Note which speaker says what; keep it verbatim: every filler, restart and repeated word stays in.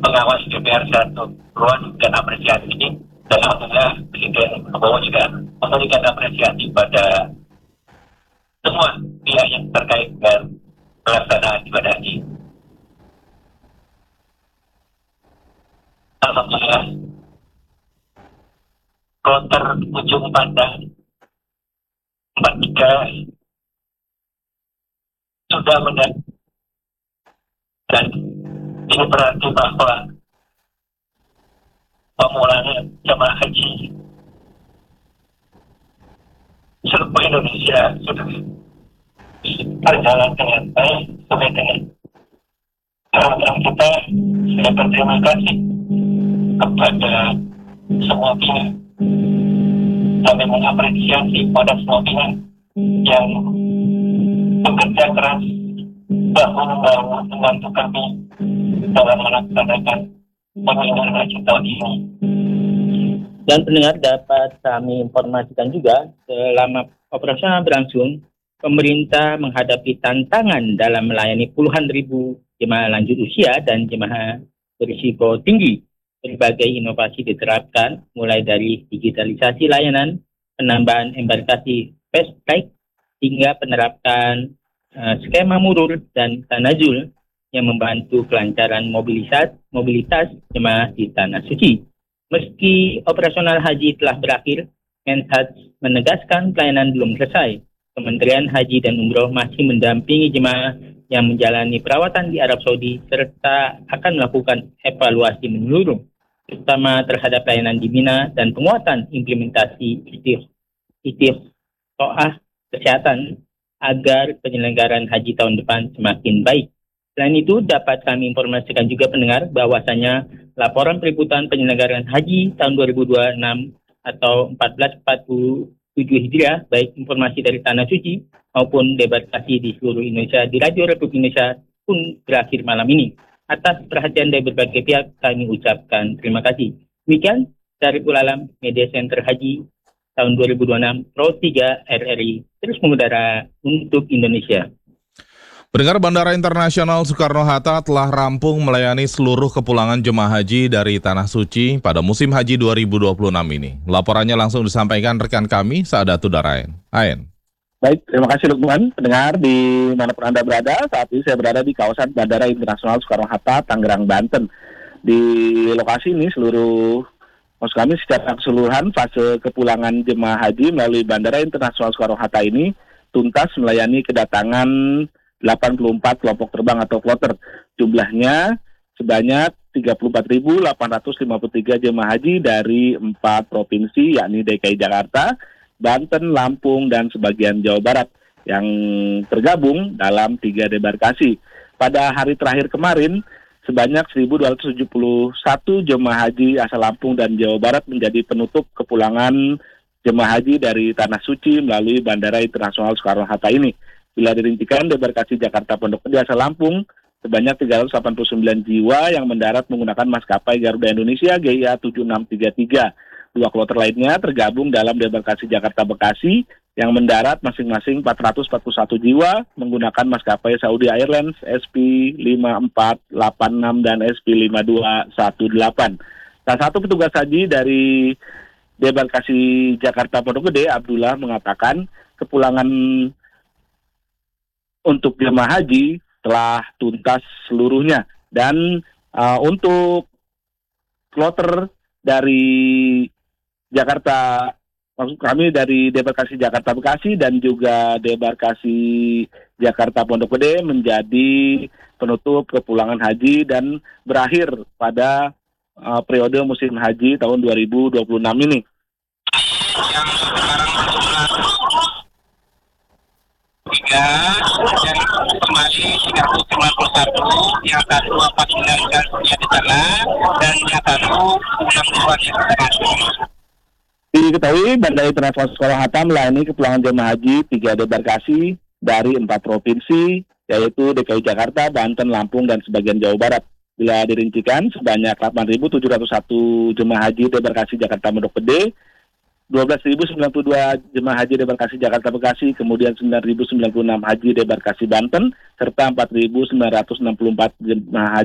Speaker 1: pengawas D P R satu ruang dan apresiasi ini, dan alhamdulillah Presiden Prabowo juga memberikan apresiasi pada semua pihak yang terkait dengan pelaksanaan ibadah haji. Alhamdulillah, kloter ujung pandang empat tiga sudah menang, dan ini berarti bahwa pemulangan jemaah haji seluruh Indonesia sudah berjalan dengan baik sesuai dengan harapan kita. Saya berterima kasih kepada semua pihak. Kami mengapresiasi pada semua pihak yang bekerja keras bahu-membahu membantu kami dalam melaksanakan penyelenggaraan haji tahun ini.
Speaker 2: Dan pendengar, dapat kami informasikan juga, selama operasional berlangsung, pemerintah menghadapi tantangan dalam melayani puluhan ribu jemaah lanjut usia dan jemaah berisiko tinggi. Berbagai inovasi diterapkan, mulai dari digitalisasi layanan, penambahan embarkasi fast track, hingga penerapan uh, skema murur dan tanazul yang membantu kelancaran mobilitas, mobilitas jemaah di Tanah Suci. Meski operasional haji telah berakhir, Menhaj menegaskan pelayanan belum selesai. Kementerian Haji dan Umroh masih mendampingi jemaah yang menjalani perawatan di Arab Saudi serta akan melakukan evaluasi menyeluruh, terutama terhadap pelayanan di Mina dan penguatan implementasi istiqoah kesehatan agar penyelenggaraan haji tahun depan semakin baik. Selain itu, dapat kami informasikan juga pendengar bahwasanya laporan peliputan penyelenggaraan haji tahun dua ribu dua puluh enam atau seribu empat ratus empat puluh tujuh Hijriah, baik informasi dari Tanah Suci maupun debarkasi di seluruh Indonesia di Radio Republik Indonesia pun berakhir malam ini. Atas perhatian dari berbagai pihak, kami ucapkan terima kasih. Demikian dari Ulalam Media Center Haji tahun dua ribu dua puluh enam Pro tiga R R I terus mengudara untuk Indonesia.
Speaker 3: Pendengar, Bandara Internasional Soekarno-Hatta telah rampung melayani seluruh kepulangan jemaah haji dari Tanah Suci pada musim haji dua ribu dua puluh enam ini. Laporannya langsung disampaikan rekan kami, Saadatul Darain. Ain.
Speaker 4: Baik, terima kasih Lukman. Pendengar di manapun Anda berada, saat ini saya berada di kawasan Bandara Internasional Soekarno-Hatta, Tangerang, Banten. Di lokasi ini seluruh, maksud kami secara keseluruhan fase kepulangan jemaah haji melalui Bandara Internasional Soekarno-Hatta ini tuntas melayani kedatangan delapan puluh empat kelompok terbang atau kloter. Jumlahnya sebanyak tiga puluh empat ribu delapan ratus lima puluh tiga jemaah haji dari empat provinsi, yakni D K I Jakarta, Banten, Lampung, dan sebagian Jawa Barat yang tergabung dalam tiga debarkasi. Pada hari terakhir kemarin, sebanyak seribu dua ratus tujuh puluh satu jemaah haji asal Lampung dan Jawa Barat menjadi penutup kepulangan jemaah haji dari Tanah Suci melalui Bandara Internasional Soekarno-Hatta ini. Bila dirincikan, debarkasi Jakarta Pondok Gede asal Lampung sebanyak tiga ratus delapan puluh sembilan jiwa yang mendarat menggunakan maskapai Garuda Indonesia G I A tujuh enam tiga tiga. Dua kloter lainnya tergabung dalam debarkasi Jakarta Bekasi yang mendarat masing-masing empat ratus empat puluh satu jiwa menggunakan maskapai Saudi Airlines S P lima empat delapan enam dan S P lima dua satu delapan. Salah satu petugas haji dari debarkasi Jakarta Pondok Gede, Abdullah, mengatakan kepulangan untuk jemaah haji telah tuntas seluruhnya, dan uh, untuk kloter dari Jakarta, maksud kami dari debarkasi Jakarta Bekasi dan juga debarkasi Jakarta Pondok Gede menjadi penutup kepulangan haji dan berakhir pada uh, periode musim haji tahun dua ribu dua puluh enam ini.
Speaker 1: Yang sekarang tiga dan kembali tiga ratus lima puluh satu, yang satu empat sembilan dan sudah di sana, dan yang satu enam dua yang masuk.
Speaker 4: Diketahui Bandara Internasional Soekarno-Hatta melayani kepulangan jemaah haji tiga debarkasi dari empat provinsi, yaitu D K I Jakarta, Banten, Lampung, dan sebagian Jawa Barat. Bila dirincikan, sebanyak delapan ribu tujuh ratus satu jemaah haji debarkasi Jakarta Pondok Gede, dua belas ribu sembilan puluh dua jemaah haji debarkasi Jakarta Bekasi, kemudian sembilan ribu sembilan puluh enam haji debarkasi Banten, serta empat ribu sembilan ratus enam puluh empat jemaah haji